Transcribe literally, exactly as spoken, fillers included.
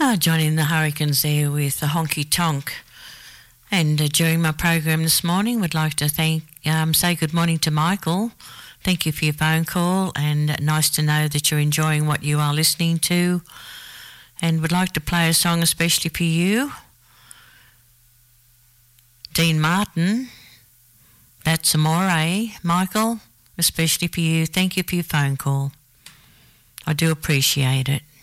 Oh, Johnny and the Hurricanes there with the honky tonk. And uh, during my program this morning, would like to thank, um, say good morning to Michael. Thank you for your phone call, and nice to know that you're enjoying what you are listening to. And would like to play a song especially for you. Dean Martin, That's Amore, Michael, especially for you. Thank you for your phone call. I do appreciate it.